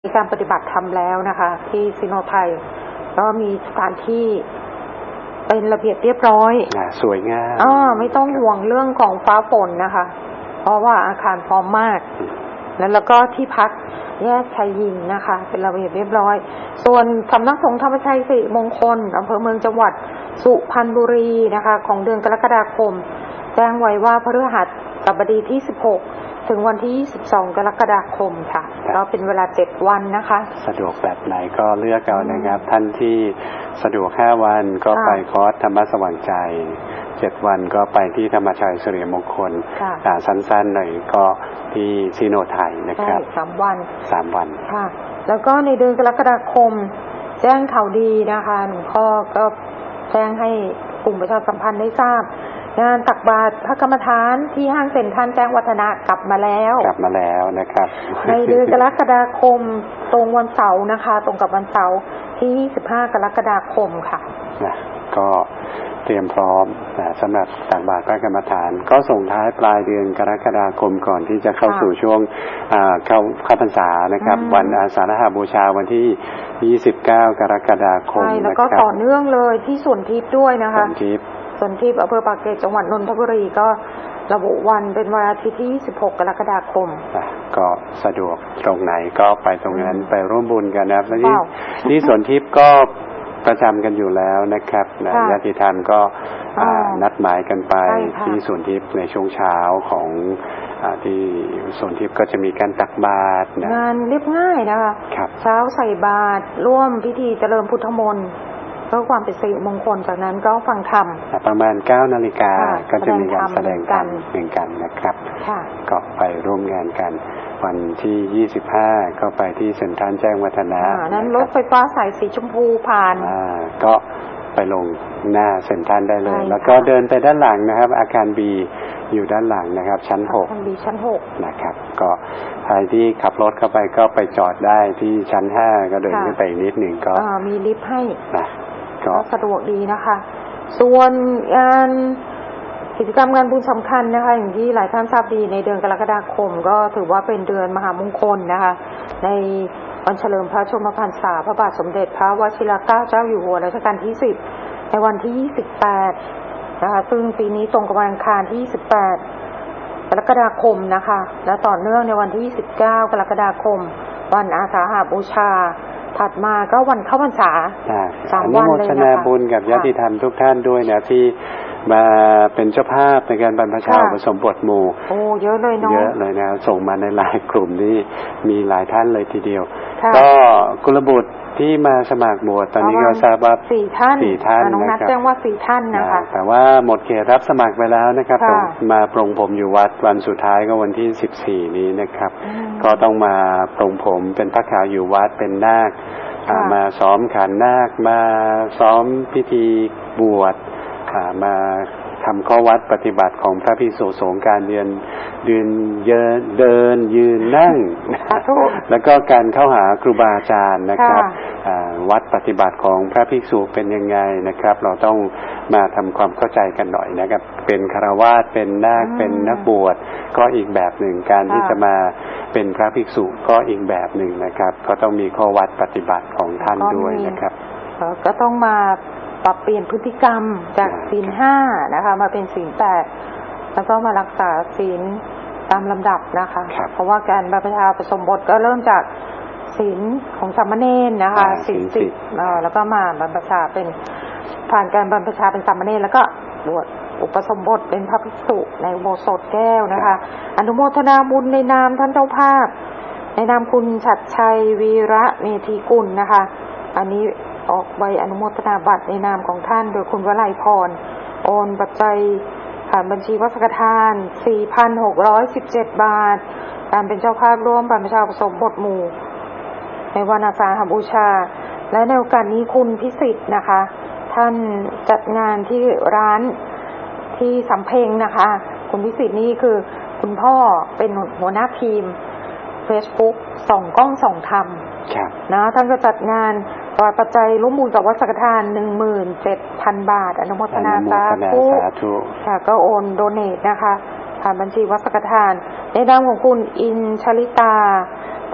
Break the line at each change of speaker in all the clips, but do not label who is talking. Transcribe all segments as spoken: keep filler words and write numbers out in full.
มีการปฏิบัติธรรมแล้วนะคะที่ซิโนไทยก็มีสถานที่เป็นระเบียบเรียบร้อย
สวยงาม
อ๋อไม่ต้องห่วงเรื่องของฟ้าฝนนะคะเพราะว่าอาคารพร้อมมากแล้วแล้วก็ที่พักแยกชัยยินนะคะเป็นระเบียบเรียบร้อยส่วนสำนักสงฆ์ธรรมชัยสิริมงคลอำเภอเมืองจังหวัดสุพรรณบุรีนะคะของเดือนกรกฎาคมแจ้งไว้ว่าพฤหัสบดีที่สิบหกถึงวันที่ยี่สิบสองกรกฎาคมค่ะก็เป็นเวลาเจ็ดวันนะคะ
สะดวกแบบไหนก็เลือกเอานะครับท่านที่สะดวกห้าวันก็ไปคอร์สธรรมะสว่างใจเจ็ดวันก็ไปที่ธรรมชัยสิริมงคลอ่าสั้นๆหน่อยก็ที่ซิโนไทยนะครับ
สามวัน
สามวัน
ค่ะแล้วก็ในเดือนกรกฎาคมแจ้งข่าวดีนะคะหลวงพ่อก็แจ้งให้กลุ่มประชาสัมพันธ์ได้ทราบงานตักบาตรพระกรรมฐานที่ห้างเซ็นทรัลแจ้งวัฒนะกลับมาแล้ว
กลับมาแล้วนะครับ
ในเดือนกรกฎาคมตรงวันเสาร์นะคะตรงกับวันเสาร์ที่ยี่สิบห้ากรกฎาคมค่ะ
นะก็เตรียมพร้อมนะสำหรับตักบาตรพระกรรมฐานก็ส่งท้ายปลายเดือนกรกฎาคมก่อนที่จะเข้าสู่ช่วงเข้าเข้าพรรษานะครับวันอาสาฬหบูชาวันที่ยี่สิบเก้ากรกฎาคม
ใช่แล้วก็ต่อเนื่องเลยที่สวนทิพย์ด้วยนะคะ
สวนทิพย์
ส่วนที่อำเภอปากเกร็ดจังหวัดนนทบุรีก็ระบุวันเป็นวันอาทิตย์ที่ยี่สิบหกกรกฎาคม
ก็สะดวกตรงไหนก็ไปตรงนั้นไปร่วมบุญกันนะครับและที่ที่สวนทิพย์ก็ประจำกันอยู่แล้วนะครับนะญาติธรรมก็นัดหมายกันไปที่สวนทิพย์ในช่วงเช้าของที่สวนทิพย์ก็จะมีการตักบาตรง
านเรียบง่ายนะคะเช้าใส่บาตรร่วมพิธีเจริญพุทธมนต์เพื่อความเป็นสิริมงคลจากนั้นก็ฟังธรรม
ประมาณเก้านาฬิกาก็จะมีการแสดงธรรมเหมือนกันนะครับก็ไปร่วมงานกันวันที่ยี่สิบห้าก็ไปที่เซ็นทรัลแจ้งวัฒนะ
นั้นรถไฟฟ้าสายสีชมพูผ่าน
ก็ไปลงหน้าเซ็นทรัลได้เลยแล้วก็เดินไปด้านหลังนะครับอาคารบีอยู่ด้านหลังนะครับชั้นหก
อาคารบีชั้นหก
นะครับก็ใครที่ขับรถเข้าไปก็ไปจอดได้ที่ชั้นห้าก็เดินขึ้นไปอีกนิดหนึ่งก็
มีลิฟต์ให้
นะ
ก็สะดวกดีนะคะส่วนงานกิจกรรมงานบุญสำคัญนะคะอย่างที่หลายท่านทราบดีในเดือนกรกฎาคมก็ถือว่าเป็นเดือนมหามงคลนะคะในวันเฉลิมพระชนมพรรษาพระบาทสมเด็จพระวชิรเกล้าเจ้าอยู่หัวรัชกาลที่สิบในวันที่ยี่สิบแปดนะคะซึ่งปีนี้ตรงกับวันอังคารที่ยี่สิบแปดกรกฎาคมนะคะและต่อเนื่องในวันที่ยี่สิบเก้ากรกฎาคมวันอาสาฬหบูชาถัดมาก็วันเข้าพรรษา
สามวันเลยนะคะอนุโมทนาบุญกับญาติธรรมทุกท่านด้วยนะที่มาเป็นเจ้าภาพในการบรรพชาอุปสมบทหมู่
โอ้เยอะเลยเนาะ
เยอะเลยนะส่งมาในหลายกลุ่มนี้มีหลายท่านเลยทีเดียวก็กุลบุตรที่มาสมัครบวชตอนนี้ก็ทราบว่า
สี่ท่าน
สี่ท่าน
น้องนัดแจ้งว่าสี่ท่านนะคะ
แต่ว่าหมดเขตรับสมัครไปแล้วนะครับมาปรงผมอยู่วัดวันสุดท้ายก็วันที่สิบสี่นี้นะครับก็ต้องมาปรงผมเป็นพระขาวอยู่วัดเป็นนาคมาซ้อมขันนาคมาซ้อมพิธีบวชมาทำข้อวัดปฏิบัติของพระภิกษุสงฆ์การเดินเดินเดินยืนนั่งแล้วก็การเข้าหาครูบาอาจารย์นะครับวัดปฏิบัติของพระภิกษุเป็นยังไงนะครับเราต้องมาทำความเข้าใจกันหน่อยนะครับเป็นฆราวาสเป็นนาคเป็นนักบวชก็อีกแบบหนึ่งการที่จะมาเป็นพระภิกษุก็อีกแบบหนึ่งนะครับก็ต้องมีข้อวัดปฏิบัติของท่านด้วยนะครับ
ก็ต้องมาปรับเปลี่ยนพฤติกรรมจากศีลห้านะคะมาเป็นศีลแปดแล้วก็มารักษาศีลตามลำดับนะคะเพราะว่าการบรรพชาอุปสมบทก็เริ่มจากศีลของสามเณรนะคะศีลสิบแล้วก็มาบรรพชาเป็นผ่านการบรรพชาเป็นสามเณรแล้วก็บวชอุปสมบทเป็นพระภิกษุในอุโบสถแก้วนะคะอนุโมทนาบุญในนามท่านเจ้าภาพในนามคุณฉัตรชัยวีระเมธีกุลนะคะอันนี้ออกใบอนุโมทนาบัตรในนามของท่านโดยคุณวลัยพรโอนปัจจัยผ่านบัญชีวัดสังฆทาน สี่พันหกร้อยสิบเจ็ด บาทการเป็นเจ้าภาพร่วมบรรพชาอุปสมบทหมู่ในวันอาสาฬหบูชาและในโอกาสนี้คุณพิสิทธิ์นะคะท่านจัดงานที่ร้านที่สำเพ็งนะคะคุณพิสิทธิ์นี่คือคุณพ่อเป็นหัวหน้าทีม Facebook ส่องกล้องส่องธรรมนะท่านก็จัดงานถวายปัจจัยร่วมบุญกับวัดสังฆทาน หนึ่งหมื่นเจ็ดพัน บาทอนุโมทนาสาธุค่ะก็โอนโดเนทนะคะผ่านบัญชีวัดสังฆทานในนามของคุณอินชลิตาภู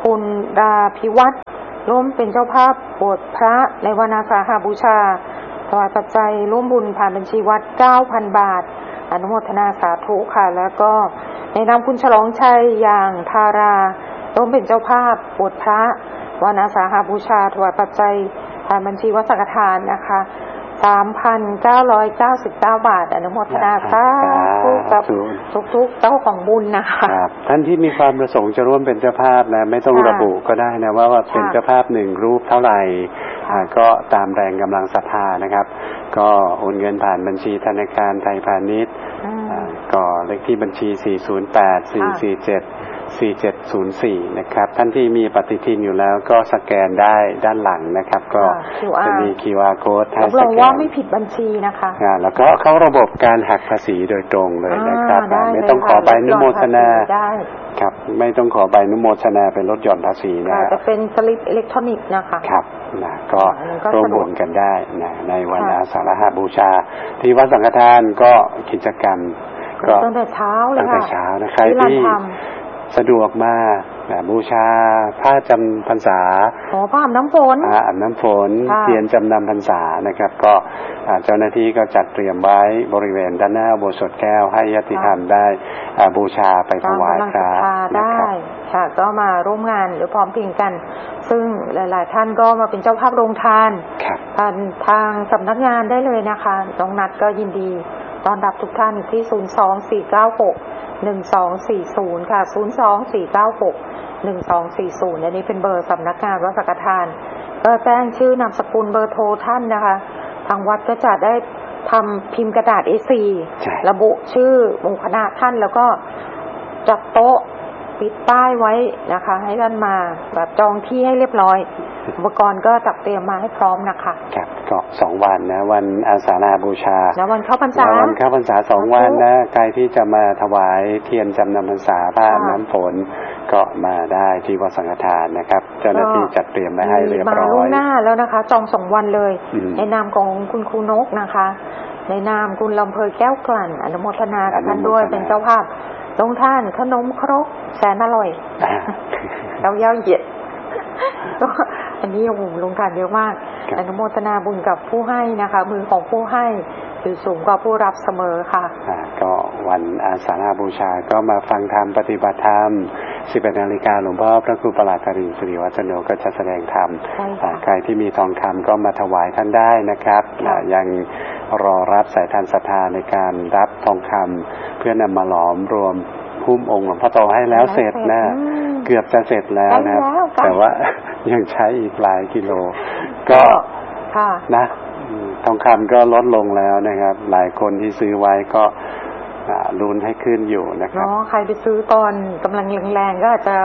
ลดาภิวัตรร่วมเป็นเจ้าภาพบวชพระในวันอาสาฬหบูชาถวายปัจจัยร่วมบุญผ่านบัญชีวัด เก้าพัน บาทอนุโมทนาสาธุค่ะแล้วก็ในนามคุณฉลองชัยอย่างทาราร่วมเป็นเจ้าภาพบวชพระวันอาสาฬหบูชาถวายปัจจัยผ่านบัญชีวัดสังฆทานนะคะ สามพันเก้าร้อยเก้าสิบเก้า บาทอนุโมทนาสาธุกับทุกๆเจ้าของบุญนะคะ
ครับท่านที่มีความประสงค์จะร่วมเป็นเจ้าภาพนะไม่ต้องระบุก็ได้นะว่าว่าเป็นเจ้าภาพหนึ่งรูปเท่าไหร่ก็ตามแรงกำลังศรัทธานะครับก็โอนเงินผ่านบัญชีธนาคารไทยพาณิชย์ก็เลขที่บัญชี สี่ ศูนย์ แปด สี่ สี่ เจ็ด สี่ เจ็ด ศูนย์ สี่ นะครับท่านที่มีปฏิทินอยู่แล้วก็สแกนได้ด้านหลังนะครับก็จะมี คิว อาร์ Code ให้สแกนรับรอง
ว่าไม่ผิดบัญชีนะคะ
แล้วก็เข้าระบบการหักภาษีโดยตรงเลยนะครับไม่ต้องขอใบอนุโมทนาครับไม่ต้องขอใบอนุโมทนาเป็นลดหย่อนภาษีนะ
จะเป็นสลิปอิเล็กทรอนิกส์นะคะ
ครับนะก็ร่วมบุญกันได้นะในวันอาสาฬหบูชาที่วัดสังฆทานก็กิจกรรม
ก็ตั้งแต่เช้าเลยค่ะ
ตั้งแต่เช้านะใครที่สะดวกมาบูชาผ้าจำพรรษา
อ๋อผ้าอาบน้ำฝน
อาบน้ำฝนเทียนจำนำพรรษานะครับก็เจ้าหน้าที่ก็จัดเตรียมไว้บริเวณด้านหน้าอุโบสถแก้วให้ญาติธรรมได้บูชาไปถวายพระ
ได้ค่ะก็มาร่วมงานหรือพร้อมเพรียงกันซึ่งหลายๆท่านก็มาเป็นเจ้าภาพโรงทานผ่านทางสำนักงานได้เลยนะคะน้องนัดก็ยินดีต้อนรับทุกท่านที่ ศูนย์ สอง สี่ เก้า หก หนึ่ง สอง สี่ ศูนย์ ค่ะ ศูนย์ สอง สี่ เก้า หก หนึ่ง สอง สี่ ศูนย์ อันนี้เป็นเบอร์สำนักงานวัดสังฆทานก็แจ้งชื่อนามสกุลเบอร์โทรท่านนะคะทางวัดก็จะได้ทำพิมพ์กระดาษ เอ โฟร์ ระบุชื่อหมู่คณะท่านแล้วก็จัดโต๊ะปิดป้ายไว้นะคะให้ท่านมาแบบจองที่ให้เรียบร้อยอุปกรณ์ก็จัดเตรียมมาให้พร้อมนะคะ
ครับก็สองวันนะวันอาสาฬหบูชา
แล้ววันเข้าพรรษา
วันเข้าพรรษาสองวันนะใครที่จะมาถวายเทียนจำนำพรรษาผ้าน้ำฝนก็มาได้ที่วัดสังฆทานนะครับเจ้าหน้าที่จัดเตรียมมาให้เรียบร้อยมาล่วง
หน้าแล้วนะคะจองสองวันเลยในนามของคุณครูนกนะคะในนามคุณลำเพยแก้วกลั่นอนุโมทนากับท่านด้วยเป็นเจ้าภาพลงท่านขนมครกแสนอร่อยเราเย้าเหยียดก็อันนี้โอ้โหลงทานเยอะมากอนุโมทนาบุญกับผู้ให้นะคะมือของผู้ให้ถือสูงกว่าผู้รับเสมอค่ะ
ก็วันอาสาฬหบูชาก็มาฟังธรรมปฏิบัติธรรม สิบเอ็ดนาฬิกาหลวงพ่อพระครูประหลัดธรินทร์สิริวัฒโนก็จะแสดงธรรมใครที่มีทองคำก็มาถวายท่านได้นะครับยังรอรับสายทานศรัทธาในการรับทองคำเพื่อนำมาหลอมรวมพุ่มองค์หลวงพ่อโตให้แล้วเสร็จนะเกือบจะเสร็จแล้วนะครับแต่ว่ายังใช้อีกหลายกิโลก็นะทองคำก็ลดลงแล้วนะครับหลายคนที่ซื้อไว้ก็ลุ้นให้ขึ้นอยู่นะครับ
เนาะใครไปซื้อตอนกำลังแรงๆก็อาจจะ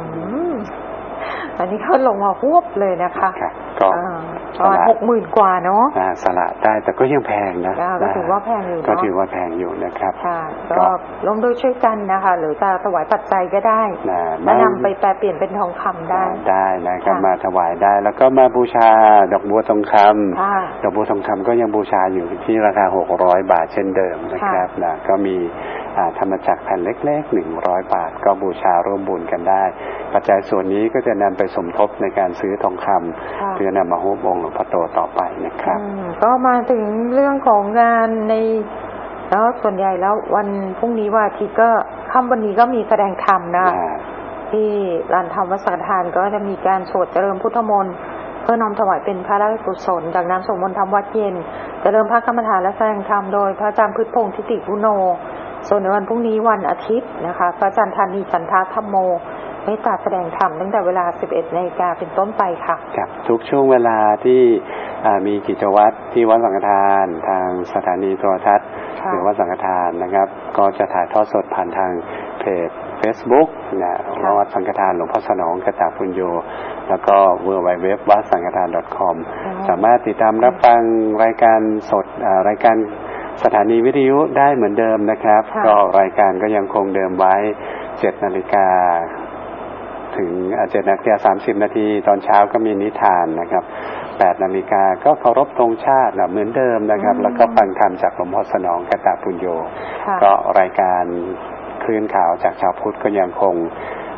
อันนี้เขาลงมาฮวบเลยนะคะ
ก็
ประมาณหกหมื่นกว่าเนาะ
สละได้แต่ก็ยังแพงนะ
ก็ถือว่าแพงอยู่
ก็ถือว่าแพงอยู่นะครับ
ก็ร่วมด้วยช่วยกันนะคะหรือจะถวายปัจจัยก็ได้มานำไปแปลเปลี่ยนเป็นทองคำได้
ได้นะครับมาถวายได้แล้วก็มาบูชาดอกบัวทองคำดอกบัวทองคำก็ยังบูชาอยู่ที่ราคาหกร้อยบาทเช่นเดิมนะครับนะก็มีธรรมจักรแผ่นเล็กๆหนึ่งร้อยบาทก็บูชาร่วมบุญกันได้ปัจจัยส่วนนี้ก็จะนำไปสมทบในการซื้อทองคำเพื่อนำมาหุ้มองค์หลวงพ่อโตต่อไปนะครับ
ก็มาถึงเรื่องของงานในแล้วส่วนใหญ่แล้ววันพรุ่งนี้วันอาทิตย์ก็ค่ำวันนี้ก็มีแสดงธรรมนะที่ลานธรรมวัดสังฆทานก็จะมีการสวดเจริญพุทธมนต์เพื่อน้อมถวายเป็นพระราชกุศลจากนั้นสวดมนต์ธรรมวัดเย็นเจริญพระกรรมฐานและแสดงธรรมโดยพระอาจารย์พืชพงษ์ทิติกุโนส่วนในวันพรุ่งนี้วันอาทิตย์นะคะพระอาจารย์ธานีจันทธรรมโมเมตตาแสดงธรรมตั้งแต่เวลา สิบเอ็ดนาฬิกาเป็นต้นไปค่ะ
ครับทุกช่วงเวลาที่มีกิจวัตรที่วัดสังฆทานทางสถานีโทรทัศน์หรือวัดสังฆทานนะครับก็จะถ่ายทอดสดผ่านทางเพจ Facebook นะวัดสังฆทานหลวงพ่อสนองกตปุญโญแล้วก็ ดับเบิลยู ดับเบิลยู ดับเบิลยู ดอท วัดสังฆทาน ดอท คอม สามารถติดตามรับฟังรายการสดรายการสถานีวิทยุได้เหมือนเดิมนะครับก็รายการก็ยังคงเดิมไว้ เจ็ดนาฬิกาถึงเจ็ดนาฬิกาสามสิบนาทีตอนเช้าก็มีนิทานนะครับแปดนาฬิกาก็เคารพธงชาติเหมือนเดิมนะครับแล้วก็ฟังธรรมจากหลวงพ่อสนองกตปุญโญก็รายการคลื่นข่าวจากชาวพุทธก็ยังคง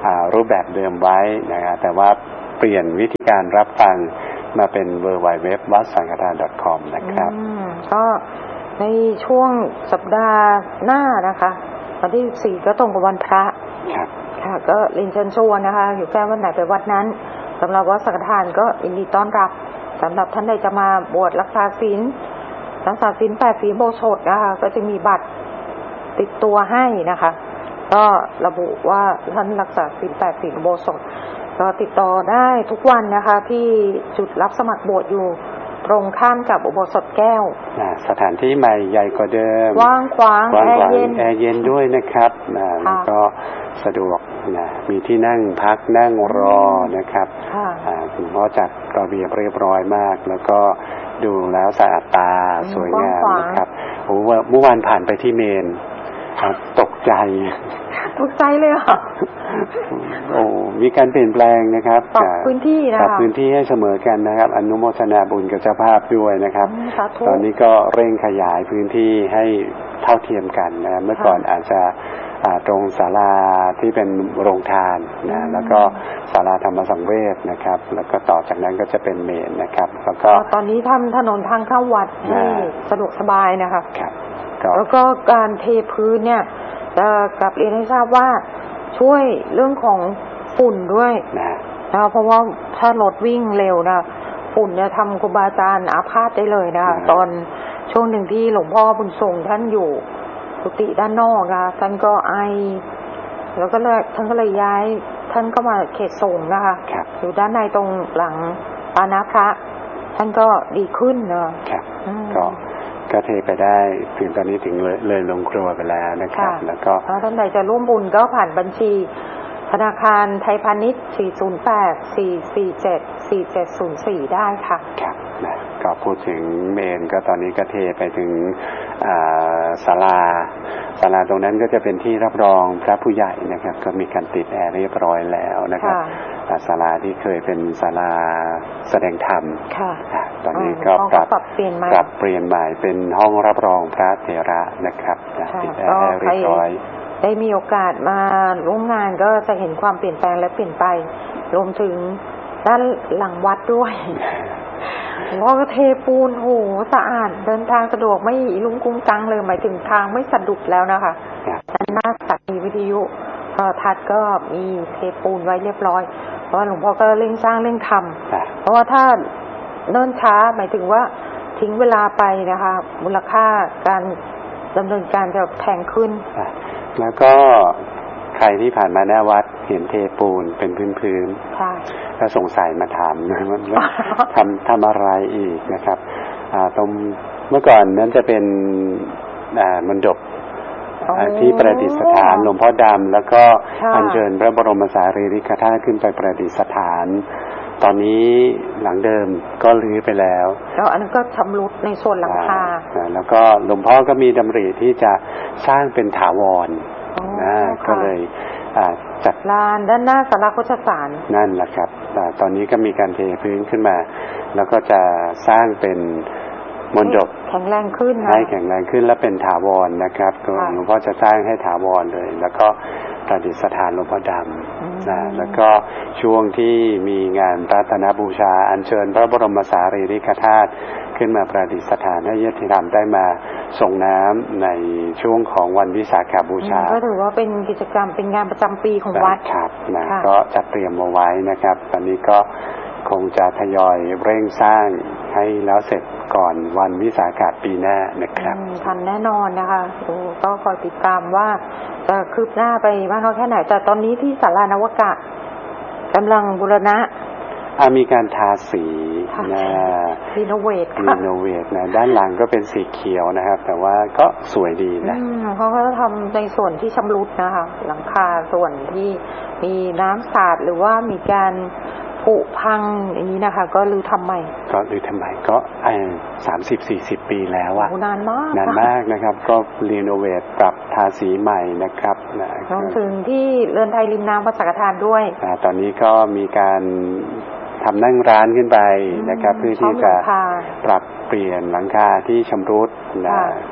รูปแบบเดิมไว้นะครับแต่ว่าเปลี่ยนวิธีการรับฟังมาเป็น ดับเบิลยู ดับเบิลยู ดับเบิลยู ดอท วัดสังฆทาน ดอท คอม นะครับ
ก็ในช่วงสัปดาห์หน้านะคะวันที่สิบสี่ก็ตรงกับวันพระ
ครับ
ค่ะก็เรียนเชิญชวนนะคะอยู่แค่วันไหนไปวัดนั้นสำหรับวัดสังฆทานก็ยินดีต้อนรับสำหรับท่านใดจะมาบวชรักษาศีลรักษาศีลแปดศีลโบสถนะคะก็จะมีบัตรติดตัวให้นะคะก็ระบุว่าท่านรักษาศีลแปดศีลโบสถก็ติดต่อได้ทุกวันนะคะที่จุดรับสมัครบวชอยู่ตรงข้ามกับอุโบสถแก้ว
สถานที่ใหม่ใหญ่กว่าเดิม
กว้างขวางแอร์เย็น
แอร์เย็นด้วยนะครับแล้วก็สะดวกนะมีที่นั่งพักนั่งรอนะครับคุณพ่อจัดระเบียบเรียบร้อยมากแล้วก็ดูแล้วสะอาดตาสวยงามนะครับโอ้เมื่อวานผ่านไปที่เมนตกใจ
ตกใจเลยอ่ะ
โอ้มีการเปลี่ยนแปลงนะครับ
ปรับพื้นที่นะ
ปรับพื้นที่ให้เสมอกันนะครับอนุโมทนาบุญกับเจ้าภาพด้วยนะครับตอนนี้ก็เร่งขยายพื้นที่ให้เท่าเทียมกันนะเมื่อก่อนอาจจะตรงศาลาที่เป็นโรงทานนะแล้วก็ศาลาธรรมสังเวชนะครับแล้วก็ต่อจากนั้นก็จะเป็นเมนนะครับแล้วก็
ตอนนี้ทำถนนทางเข้าวัดให้สะดวกสบายนะคะ
ครับ
แล้วก็การเทพื้นเนี่ยจะกลับเรียนให้ทราบว่าช่วยเรื่องของฝุ่นด้วยนะเพราะว่าถ้ารถวิ่งเร็วนะฝุ่นเนี่ยทำครูบาอาจารย์อาพาธได้เลยนะคะตอนช่วงหนึ่งที่หลวงพ่อบุญทรงท่านอยู่กุฏิด้านนอกนะท่านก็ไอแล้วก็เลยท่านก็เลยย้ายท่านก็มาเขตส่งนะคะอยู่ด้านในตรงหลังปานะพระท่านก็ดีขึ้นเนาะ
ก็ก็เทไปได้ถึงตอนนี้ถึงเลยเลยลงครัวไปแล้วนะครับแล้วก็
ท่านใดจะร่วมบุญก็ผ่านบัญชีธนาคารไทยพาณิชย์สี่ ศูนย์ แปด สี่ สี่ เจ็ด สี่ เจ็ด ศูนย์ สี่ได้ค่ะ
ครับนะก็พูดถึงเมนก็ตอนนี้ก็เทไปถึงศาลาศาลาตรงนั้นก็จะเป็นที่รับรองพระผู้ใหญ่นะครับก็มีการติดแอร์เรียบร้อยแล้วนะครับศาลาที่เคยเป็นศาลาแสดงธรรมตอนนี้ก็ปรับ
ปรับเปลี่ยนใหม่
ปรับเปลี่ยนใหม่เป็นห้องรับรองพระเถระนะครับติดแอร์เรียบร้อย
ได้มีโอกาสมาร่วมงานก็จะเห็นความเปลี่ยนแปลงและเปลี่ยนไปรวมถึงด้านหลังวัดด้วยเพราะเทปูนโหสะอาดเดินทางสะดวกไม่ลุ้งกุ้งกังเลยหมายถึงทางไม่สะดุดแล้วนะคะด้านหน้าสถานีวิทยุโทรทัศน์ก็มีเทปูนไว้เรียบร้อยเพราะหลวงพ่อก็เร่งสร้างเร่งทำเพราะว่าถ้าเนิ่นช้าหมายถึงว่าทิ้งเวลาไปนะคะมูลค่าการดำเนินการจะแพงขึ้น
แล้วก็ใครที่ผ่านมาหน้าวัดเห็นเทปูนเป็นพื้นๆก็สงสัยมาถามว่าทำทำอะไรอีกนะครับตรงเมื่อก่อนนั้นจะเป็นมณฑปที่ประดิษฐานหลวงพ่อดำแล้วก็อัญเชิญพระบรมสารีริกธาตุขึ้นไปประดิษฐานตอนนี้หลังเดิมก็รื้อไปแล้ว
แล้วอันนั้นก็ชำรุดในส่วนหลังคา
แล้วก็หลวงพ่อก็มีดำริที่จะสร้างเป็นถาวรนะก็เลยจัด
ลานด้านหน้าศาลาโฆษสาร
นั่นแหละครับตอนนี้ก็มีการเทพื้นขึ้นมาแล้วก็จะสร้างเป็นมณฑป
แข็งแรงขึ้น
ให้แข็งแรงขึ้นและเป็นถาวรนะครับหลวงพ่อจะสร้างให้ถาวรเลยแล้วก็ประดิษฐานหลวงพ่อดำนะแล้วก็ช่วงที่มีงานรัตนบูชาอัญเชิญพระบรมสารีริกธาตุขึ้นมาประดิษฐานให้ญาติธรรมได้มาส่งน้ำในช่วงของวันวิสาขบูชา
ก็ถือว่าเป็นกิจกรรมเป็นงานประจำปีของวัด
ครับนะก็จัดเตรียมมาไว้นะครับตอนนี้ก็คงจะทยอยเร่งสร้างให้แล้วเสร็จก่อนวันวิสาขปีหน้านะครับ
ทันแน่นอนนะคะก็คอยติดตามว่าจะคืบหน้าไปมากน้อยแค่ไหนแต่ตอนนี้ที่ศาลานวกะกำลังบูรณะ
มีการทาสีนะ
รีโนเวท
รีโนเวทนะด้านหลังก็เป็นสีเขียวนะครับแต่ว่าก็สวยดีนะ
เขาก็ทำในส่วนที่ชำรุดนะคะหลังคาส่วนที่มีน้ำสาดหรือว่ามีการผุพังอย่างนี้นะคะก็รื้อทำใหม่
ก็รื้อทำใหม่ก็ไอ้สามสิบสี่สิบปีแล้วอะ
นานมาก
นานมากนะครับก็รีโนเวทปรับทาสีใหม่นะครับ
รวมถึงที่เรือนไทยริมน้ำพระสังฆทานด้วย
ตอนนี้ก็มีการทำนั่งร้านขึ้นไปนะครับเพื่อที่จะปรับเปลี่ยนหลังคาที่ชำรุดนะ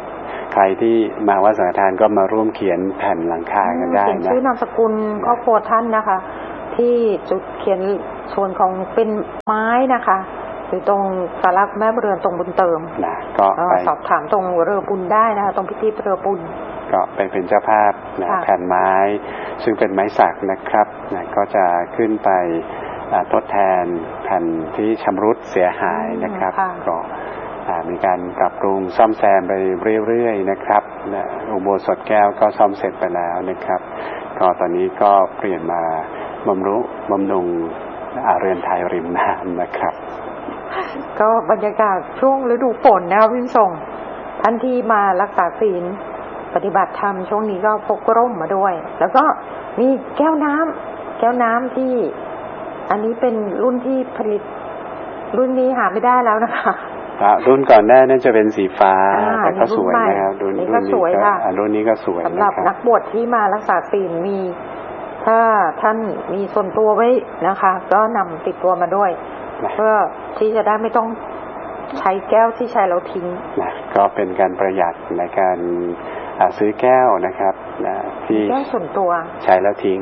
ใครที่มาวัดสังฆทานก็มาร่วมเขียนแผ่นหลังคากันได้นะเขียน
ชื่อนามสกุลครอบครัวท่านนะคะที่จุดเขียนส่วนของเป็นไม้นะคะอยู่ตรงศาลาแม่บุญเรือนตรงบุญเติม
นะก็ไป
สอบถามตรงเรือบุญได้นะคะตรงพิธีเรือบุญ
ก็ไปเป็นเจ้าภาพนะแผ่นไม้ซึ่งเป็นไม้สักนะครับนะก็จะขึ้นไปทดแทนแผ่นที่ชำรุดเสียหายนะครับก็มีการปรับปรุงซ่อมแซมไปเรื่อยๆนะครับนะอุโบสถแก้วก็ซ่อมเสร็จไปแล้วนะครับก็ตอนนี้ก็เปลี่ยนมาบำรุบำรุงเรือนไทยริมน้ำนะครับ
ก็บรรยากาศช่วงฤดูฝนนะครับพี่ส่งท่านที่มารักษาศีลปฏิบัติธรรมช่วงนี้ก็พกร่มมาด้วยแล้วก็มีแก้วน้ำแก้วน้ำที่อันนี้เป็นรุ่นที่ผลิตรุ่นนี้หาไม่ได้แล้วนะคะ
รุ่นก่อนหน้านั้นจะเป็นสีฟ้าแต่ก็สวยนะครับรุ่นนี้ก็สวยค่ะรุ่นนี้ก็สวย
สำหรับนักบวชที่มารักษาศีลมีถ้าท่านมีส่วนตัวไว้นะคะก็นำติดตัวมาด้วยเพื่อที่จะได้ไม่ต้องใช้แก้วที่ใช้แล้วทิ้ง
นะก็เป็นการประหยัดในการซื้อแก้วนะครับนะที่
แก้วส่วนตัว
ใช้แล้วทิ้ง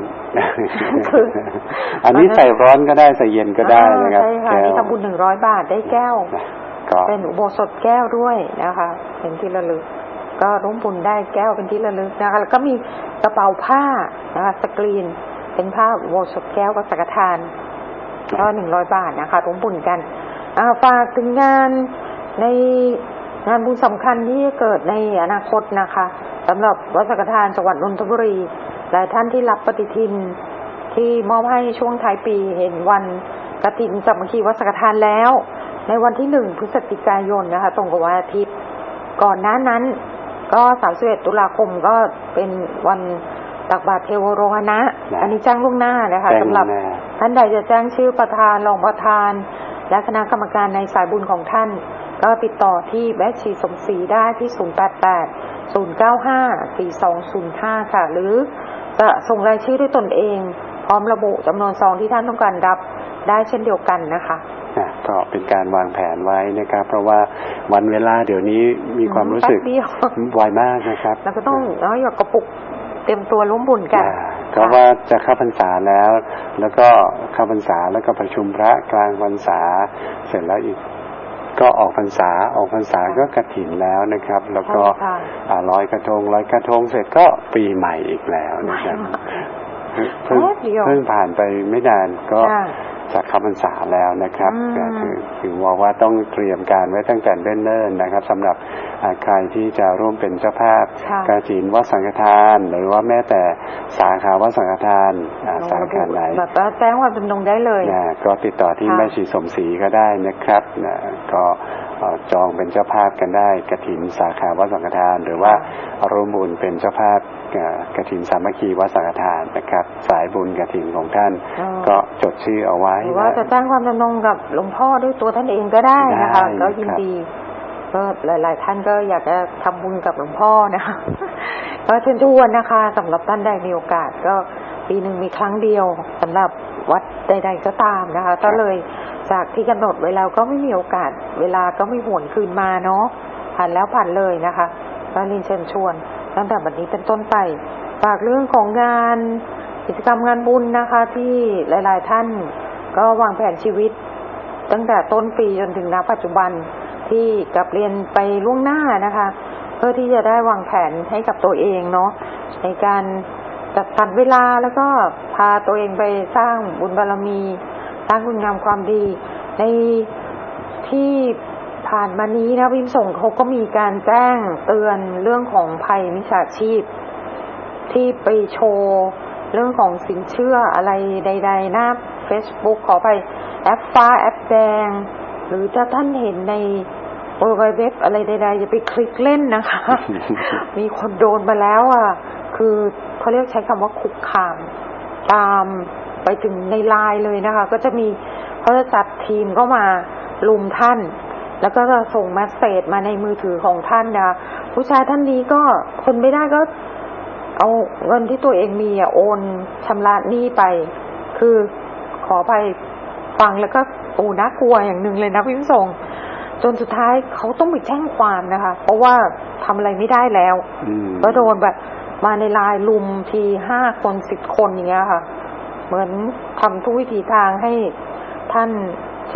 อันนี้ใส่ร้อนก็ได้ใส่เย็นก็ได้นะครับ
ใช่ค่ะนี่ทำบุญหนึ่งร้อยบาทได้แก้วเป็นอุโบสถแก้วด้วยนะคะเป็นที่ระลึกก็ร่วมบุญได้แก้วเป็นที่ระลึกนะคะแล้วก็มีกระเป๋าผ้านะคะสกรีนเป็นผ้าอุโบสถแก้วกับสังฆทานก็หนึ่งร้อยบาทนะคะร่วมบุญกันฝากถึงงานในงานบุญสำคัญที่เกิดในอนาคตนะคะสำหรับวัดสังฆทานจังหวัดนนทบุรีหลายท่านที่รับปฏิทินที่มอบให้ช่วงท้ายปีเห็นวันกฐินสามัคคีวัดสังฆทานแล้วในวันที่หนึ่งพฤศจิกายนนะคะตรงกับวันอาทิตย์ก่อนหน้านั้นก็สามสิบเอ็ดตุลาคมก็เป็นวันตักบาตรเทโวโรหณะอันนี้แจ้งล่วงหน้านะคะสำหรับท่านใดจะแจ้งชื่อประธานรองประธานและคณะกรรมการในสายบุญของท่านก็ติดต่อที่แม่ชีสมศรีได้ที่ศูนย์ แปด แปด ศูนย์ เก้า ห้า สี่ สอง ศูนย์ ห้าค่ะหรือจะส่งรายชื่อด้วยตนเองพร้อมระบุจำนวนซองที่ท่านต้องการรับได้เช่นเดียวกันนะคะ
ก็เป็นการวางแผนไว้นะครับเพราะว่าวันเวลาเดี๋ยวนี้มีความรู้สึกไวมากนะครับ
แล้วก็ต้องเอาหยอกกระปุกเตรียมตัวร่วมบุญกัน
เพราะว่าจะเข้าพรรษาแล้วแล้วก็เข้าพรรษาแล้วก็ประชุมพระกลางพรรษาเสร็จแล้วอีกก็ออกพรรษาออกพรรษาก็กฐินแล้วนะครับแล้วก็ลอยกระทงลอยกระทงเสร็จก็ปีใหม่อีกแล้วนะครับเพิ่งเพิ่งผ่านไปไม่นานก็จากเข้าพรรษาแล้วนะครับถือถือว่าว่าต้องเตรียมการไว้ตั้งแต่เนิ่นๆนะครับสำหรับใครที่จะร่วมเป็นเจ้าภาพกฐินวัดสังฆทานหรือว่าแม้แต่สาขาวัดสังฆทานสาขาไหน
แบบว่าแจ้งความจำนงได้เลย
นะก็ติดต่อที่แม่ชีสมศรีก็ได้นะครับนะก็จองเป็นเจ้าภาพกันได้กฐินสาขาวัดสังฆทานหรือว่าร่วมบุญเป็นเจ้าภาพกฐินสามัคคีวัดสังฆทานนะครับสายบุญกฐินของท่านก็จดชื่อเอาไว้
หรือว่าจะแจ้งความจำนงกับหลวงพ่อด้วยตัวท่านเองก็ได้นะคะก็ยินดีก็หลายๆท่านก็อยากจะทำบุญกับหลวงพ่อนะคะก็เชิญชวนนะคะสำหรับท่านใดมีโอกาสก็ปีหนึ่งมีครั้งเดียวสำหรับวัดใดๆก็ตามนะคะก็เลยจากที่กำหนดไว้แล้วก็ไม่มีโอกาสเวลาก็ไม่หวนคืนมาเนาะผ่านแล้วผ่านเลยนะคะก็เรียนเชิญชวนตั้งแต่บัดนี้เป็นต้นไปฝากเรื่องของงานกิจกรรมงานบุญนะคะที่หลายๆท่านก็วางแผนชีวิตตั้งแต่ต้นปีจนถึงณปัจจุบันที่กลับเรียนไปล่วงหน้านะคะเพื่อที่จะได้วางแผนให้กับตัวเองเนาะในการจัดสรรเวลาแล้วก็พาตัวเองไปสร้างบุญบารมีสร้างคุณงามความดีในที่ผ่านมานี้นะวิมส่งเขาก็มีการแจ้งเตือนเรื่องของภัยมิจฉาชีพที่ไปโชว์เรื่องของสินเชื่ออะไรใดๆหน้า Facebook ขอไปแอปฟ้าแอปแดงหรือถ้าท่านเห็นในเว็บอะไรใดๆอย่าไปคลิกเล่นนะคะ มีคนโดนมาแล้วอ่ะคือเขาเรียกใช้คำว่าคุกคามตามไปถึงในไลน์เลยนะคะก็จะมีเขาจะจัดทีมเข้ามาลุมท่านแล้วก็จะส่งเมสเสจมาในมือถือของท่านนะผู้ชายท่านนี้ก็ทนไม่ได้ก็เอาเงินที่ตัวเองมีอ่ะโอนชำระหนี้ไปคือขอไปฟังแล้วก็โอ้น่ากลัวอย่างหนึ่งเลยนะพี่ผู้ชมจนสุดท้ายเขาต้องไปแจ้งความนะคะเพราะว่าทำอะไรไม่ได้แล้วก็โดนแบบมาในไลน์ลุมทีห้าคนสิบคนอย่างเงี้ยค่ะเหมือนทำทุกวิถีทางให้ท่าน